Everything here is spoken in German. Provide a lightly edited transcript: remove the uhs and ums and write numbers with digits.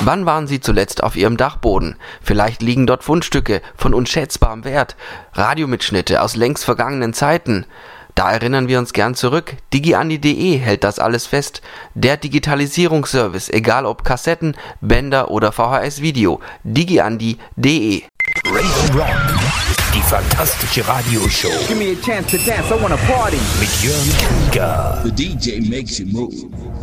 Wann waren Sie zuletzt auf Ihrem Dachboden? Vielleicht liegen dort Fundstücke von unschätzbarem Wert, Radiomitschnitte aus längst vergangenen Zeiten. Da erinnern wir uns gern zurück. digiandi.de hält das alles fest. Der Digitalisierungsservice, egal ob Kassetten, Bänder oder VHS-Video. digiandi.de. Rave Rock, die fantastische Radioshow. Give me a chance to dance, I wanna party. Mit Jörn Krieger. The DJ makes you move.